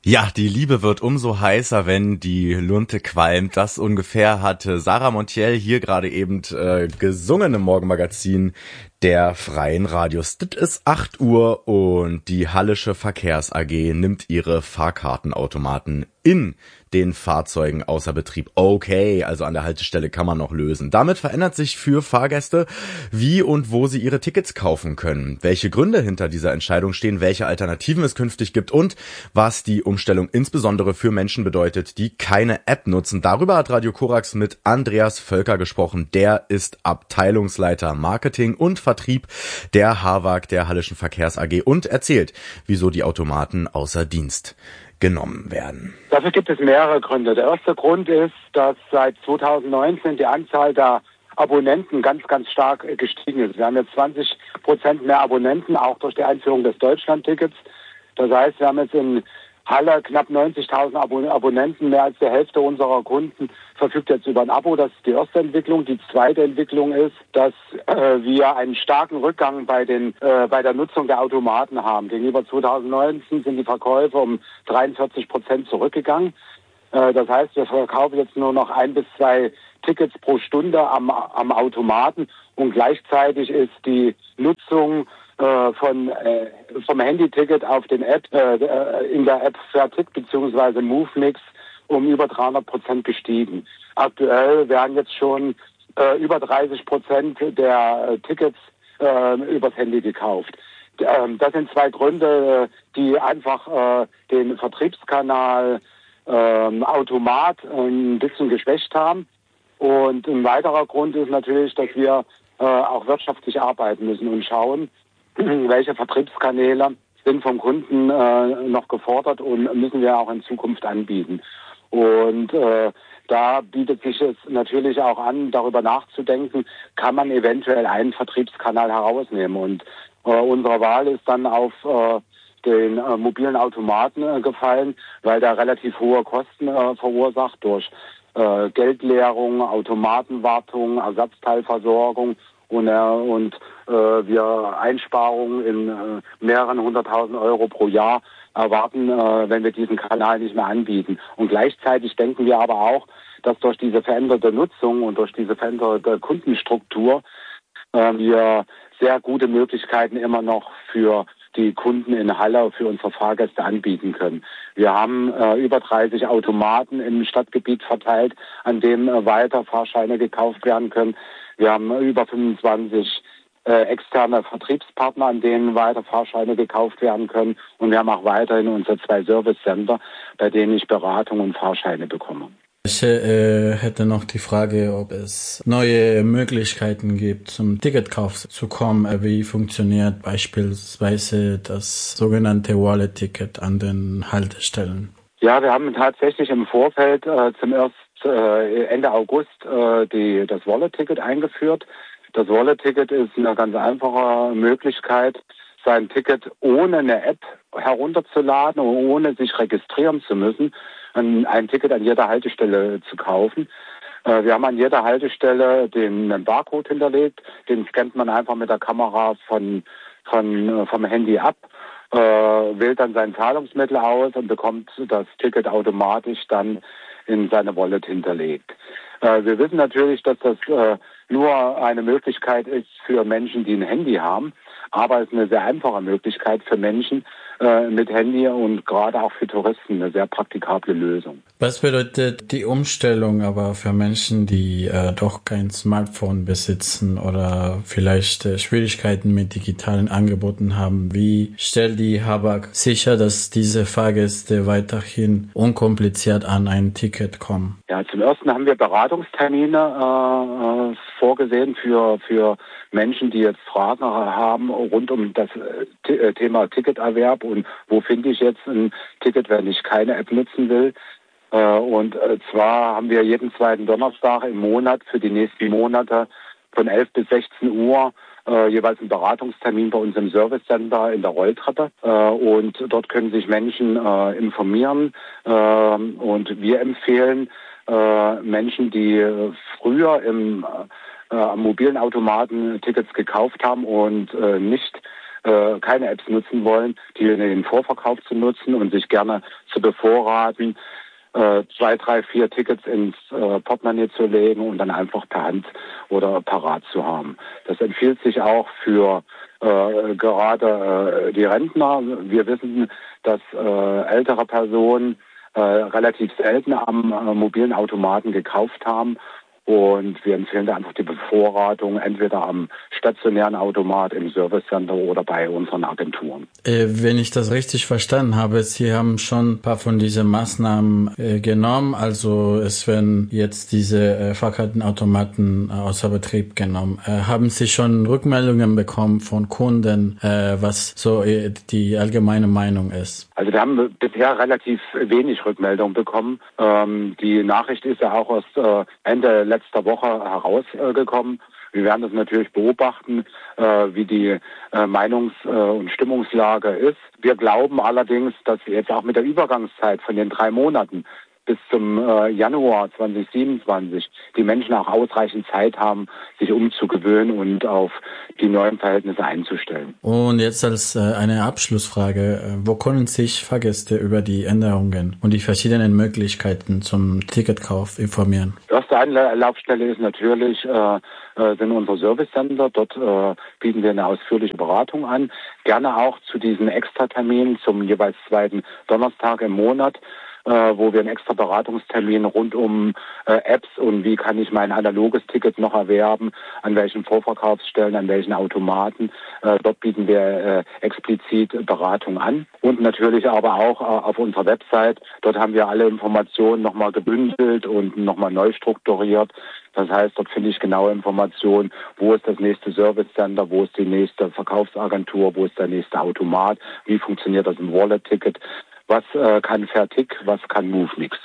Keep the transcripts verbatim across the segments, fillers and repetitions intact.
Ja, die Liebe wird umso heißer, wenn die Lunte qualmt. Das ungefähr hatte Sarah Montiel hier gerade eben äh, gesungen im Morgenmagazin der Freien Radios. Das ist acht Uhr und die Hallische Verkehrs A G nimmt ihre Fahrkartenautomaten in den Fahrzeugen außer Betrieb. Okay, also an der Haltestelle kann man noch lösen. Damit verändert sich für Fahrgäste, wie und wo sie ihre Tickets kaufen können, welche Gründe hinter dieser Entscheidung stehen, welche Alternativen es künftig gibt und was die Umstellung insbesondere für Menschen bedeutet, die keine App nutzen. Darüber hat Radio Korax mit Andreas Völker gesprochen. Der ist Abteilungsleiter Marketing und Vertrieb der HAWAG, der Hallischen Verkehrs A G, und erzählt, wieso die Automaten außer Dienst genommen werden. Dafür gibt es mehrere Gründe. Der erste Grund ist, dass seit zweitausendneunzehn die Anzahl der Abonnenten ganz, ganz stark gestiegen ist. Wir haben jetzt zwanzig Prozent mehr Abonnenten, auch durch die Einführung des Deutschlandtickets. Das heißt, wir haben jetzt in Halle knapp neunzigtausend Abon- Abonnenten, mehr als die Hälfte unserer Kunden verfügt jetzt über ein Abo. Das ist die erste Entwicklung. Die zweite Entwicklung ist, dass äh, wir einen starken Rückgang bei den äh, bei der Nutzung der Automaten haben. Gegenüber zweitausendneunzehn sind die Verkäufe um dreiundvierzig Prozent zurückgegangen. Äh, das heißt, wir verkaufen jetzt nur noch ein bis zwei Tickets pro Stunde am, am Automaten und gleichzeitig ist die Nutzung äh, von äh, vom Handyticket auf den App äh, in der App Fairtick bzw. MoveMix um über dreihundert Prozent gestiegen. Aktuell werden jetzt schon äh, über dreißig Prozent der äh, Tickets äh, übers Handy gekauft. Ähm, das sind zwei Gründe, die einfach äh, den Vertriebskanal äh, Automat ein bisschen geschwächt haben. Und ein weiterer Grund ist natürlich, dass wir äh, auch wirtschaftlich arbeiten müssen und schauen, welche Vertriebskanäle sind vom Kunden äh, noch gefordert und müssen wir auch in Zukunft anbieten. Und äh, da bietet sich es natürlich auch an, darüber nachzudenken, kann man eventuell einen Vertriebskanal herausnehmen. Und äh, unsere Wahl ist dann auf äh, den äh, mobilen Automaten äh, gefallen, weil der relativ hohe Kosten äh, verursacht durch äh, Geldleerung, Automatenwartung, Ersatzteilversorgung und, äh, und äh, wir Einsparungen in äh, mehreren hunderttausend Euro pro Jahr erwarten, äh, wenn wir diesen Kanal nicht mehr anbieten. Und gleichzeitig denken wir aber auch, dass durch diese veränderte Nutzung und durch diese veränderte Kundenstruktur äh, wir sehr gute Möglichkeiten immer noch für die Kunden in Halle, für unsere Fahrgäste anbieten können. Wir haben äh, über dreißig Automaten im Stadtgebiet verteilt, an denen äh, weiter Fahrscheine gekauft werden können. Wir haben äh, über fünfundzwanzig äh, externe Vertriebspartner, an denen weiter Fahrscheine gekauft werden können. Und wir haben auch weiterhin unsere zwei Service-Center, bei denen ich Beratung und Fahrscheine bekomme. Ich äh, hätte noch die Frage, ob es neue Möglichkeiten gibt, zum Ticketkauf zu kommen. Wie funktioniert beispielsweise das sogenannte Wallet-Ticket an den Haltestellen? Ja, wir haben tatsächlich im Vorfeld äh, zum ersten äh, Ende August äh, die, das Wallet-Ticket eingeführt. Das Wallet-Ticket ist eine ganz einfache Möglichkeit, sein Ticket ohne eine App herunterzuladen und ohne sich registrieren zu müssen, ein, ein Ticket an jeder Haltestelle zu kaufen. Äh, wir haben an jeder Haltestelle den, den Barcode hinterlegt, den scannt man einfach mit der Kamera von, von, vom Handy ab, äh, wählt dann sein Zahlungsmittel aus und bekommt das Ticket automatisch dann in seine Wallet hinterlegt. Äh, wir wissen natürlich, dass das äh, nur eine Möglichkeit ist für Menschen, die ein Handy haben, aber es ist eine sehr einfache Möglichkeit für Menschen äh, mit Handy und gerade auch für Touristen eine sehr praktikable Lösung. Was bedeutet die Umstellung aber für Menschen, die äh, doch kein Smartphone besitzen oder vielleicht äh, Schwierigkeiten mit digitalen Angeboten haben? Wie stellt die HAWAG sicher, dass diese Fahrgäste weiterhin unkompliziert an ein Ticket kommen? Ja, zum Ersten haben wir Beratungstermine äh, vorgesehen für für Menschen, die jetzt Fragen haben rund um das äh, Thema Ticketerwerb und wo finde ich jetzt ein Ticket, wenn ich keine App nutzen will. Äh, und äh, zwar haben wir jeden zweiten Donnerstag im Monat für die nächsten Monate von elf bis sechzehn Uhr äh, jeweils einen Beratungstermin bei uns im Service Center in der Rolltreppe. Äh, und dort können sich Menschen äh, informieren äh, und wir empfehlen äh, Menschen, die äh, früher im äh, am mobilen Automaten Tickets gekauft haben und äh, nicht äh, keine Apps nutzen wollen, die in den Vorverkauf zu nutzen und sich gerne zu bevorraten, äh, zwei, drei, vier Tickets ins äh, Portemonnaie zu legen und dann einfach per Hand oder parat zu haben. Das empfiehlt sich auch für äh, gerade äh, die Rentner. Wir wissen, dass äh, ältere Personen äh, relativ selten am äh, mobilen Automaten gekauft haben. Und wir empfehlen da einfach die Bevorratung entweder am stationären Automat, im Servicecenter oder bei unseren Agenturen. Äh, wenn ich das richtig verstanden habe, Sie haben schon ein paar von diesen Maßnahmen äh, genommen. Also es werden jetzt diese äh, Fahrkartenautomaten äh, außer Betrieb genommen. Äh, haben Sie schon Rückmeldungen bekommen von Kunden, äh, was so äh, die allgemeine Meinung ist? Also wir haben bisher relativ wenig Rückmeldungen bekommen. Ähm, die Nachricht ist ja auch aus äh, Ende letzter Woche herausgekommen. Wir werden das natürlich beobachten, äh, wie die äh, Meinungs- äh, und Stimmungslage ist. Wir glauben allerdings, dass wir jetzt auch mit der Übergangszeit von den drei Monaten bis zum äh, Januar zwanzig siebenundzwanzig die Menschen auch ausreichend Zeit haben, sich umzugewöhnen und auf die neuen Verhältnisse einzustellen. Und jetzt als äh, eine Abschlussfrage, äh, wo können sich Fahrgäste über die Änderungen und die verschiedenen Möglichkeiten zum Ticketkauf informieren? Erste Anlaufstelle ist natürlich äh, sind unsere Servicecenter. Dort äh, bieten wir eine ausführliche Beratung an. Gerne auch zu diesen Extraterminen zum jeweils zweiten Donnerstag im Monat, äh, wo wir einen extra Beratungstermin rund um äh, Apps und wie kann ich mein analoges Ticket noch erwerben, an welchen Vorverkaufsstellen, an welchen Automaten. Äh, dort bieten wir äh, explizit Beratung an. Und natürlich aber auch äh, auf unserer Website. Dort haben wir alle Informationen nochmal gebündelt und nochmal neu strukturiert. Das heißt, dort finde ich genaue Informationen, wo ist das nächste Servicecenter, wo ist die nächste Verkaufsagentur, wo ist der nächste Automat, wie funktioniert das im Wallet-Ticket, was äh, kann Fairtick, was kann MoveMix.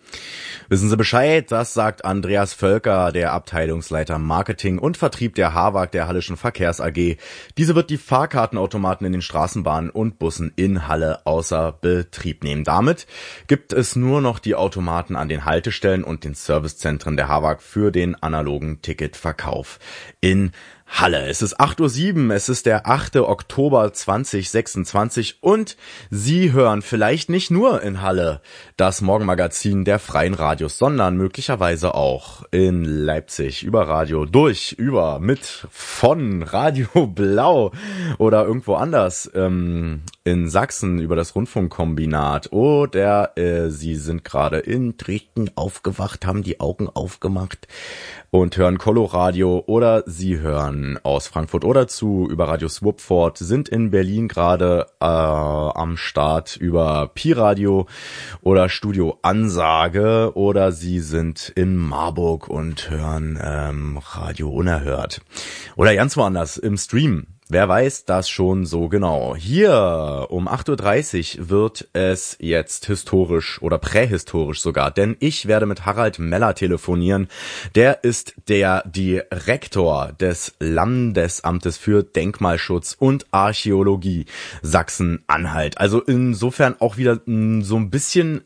Wissen Sie Bescheid? Das sagt Andreas Völker, der Abteilungsleiter Marketing und Vertrieb der HAWAG, der Hallischen Verkehrs A G. Diese wird die Fahrkartenautomaten in den Straßenbahnen und Bussen in Halle außer Betrieb nehmen. Damit gibt es nur noch die Automaten an den Haltestellen und den Servicezentren der HAWAG für den analogen Ticketverkauf in Halle. Es ist acht Uhr sieben, es ist der achte Oktober zweitausendsechsundzwanzig und Sie hören vielleicht nicht nur in Halle das Morgenmagazin der Freien Radios, sondern möglicherweise auch in Leipzig über Radio durch, über, mit, von Radio Blau oder irgendwo anders ähm, in Sachsen über das Rundfunkkombinat oder äh, Sie sind gerade in Dresden aufgewacht, haben die Augen aufgemacht und hören Coloradio oder Sie hören aus Frankfurt oder zu über Radio Swupford, sind in Berlin gerade äh, am Start über Pi-Radio oder Studio Ansage oder Sie sind in Marburg und hören ähm, Radio Unerhört oder ganz woanders im Stream. Wer weiß das schon so genau. Hier um acht Uhr dreißig wird es jetzt historisch oder prähistorisch sogar, denn ich werde mit Harald Meller telefonieren. Der ist der Direktor des Landesamtes für Denkmalschutz und Archäologie Sachsen-Anhalt. Also insofern auch wieder so ein bisschen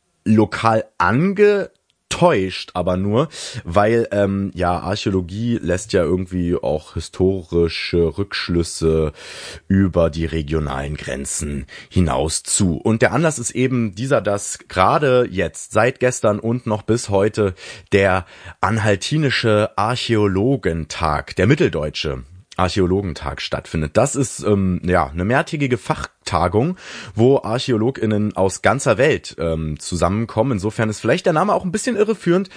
lokal ange täuscht aber nur, weil ähm, ja Archäologie lässt ja irgendwie auch historische Rückschlüsse über die regionalen Grenzen hinaus zu. Und der Anlass ist eben dieser, dass gerade jetzt, seit gestern und noch bis heute der Anhaltinische Archäologentag, der Mitteldeutsche Archäologentag stattfindet. Das ist ähm, ja eine mehrtägige Fachtagung, wo ArchäologInnen aus ganzer Welt ähm, zusammenkommen. Insofern ist vielleicht der Name auch ein bisschen irreführend,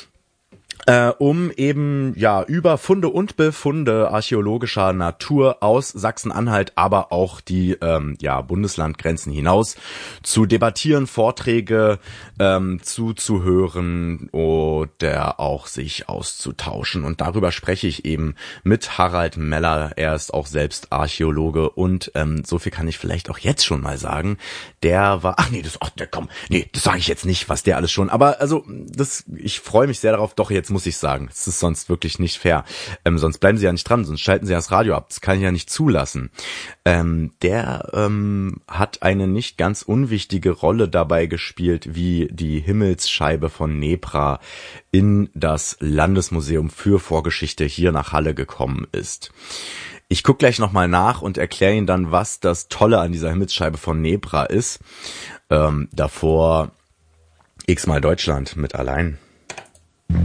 äh, um eben ja über Funde und Befunde archäologischer Natur aus Sachsen-Anhalt, aber auch die ähm, ja Bundeslandgrenzen hinaus zu debattieren, Vorträge ähm, zuzuhören oder auch sich auszutauschen. Und darüber spreche ich eben mit Harald Meller. Er ist auch selbst Archäologe und ähm, so viel kann ich vielleicht auch jetzt schon mal sagen. Der war, ach nee, das, ach, der, komm, nee, das sage ich jetzt nicht, was der alles schon. Aber also, das, ich freue mich sehr darauf. Doch jetzt muss ich sagen, es ist sonst wirklich nicht fair. Ähm, sonst bleiben Sie ja nicht dran, sonst schalten Sie das Radio ab. Das kann ich ja nicht zulassen. Ähm, der ähm, hat eine nicht ganz unwichtige Rolle dabei gespielt, wie die Himmelsscheibe von Nebra in das Landesmuseum für Vorgeschichte hier nach Halle gekommen ist. Ich gucke gleich nochmal nach und erkläre Ihnen dann, was das Tolle an dieser Himmelsscheibe von Nebra ist. Ähm, davor x-mal Deutschland mit Allein.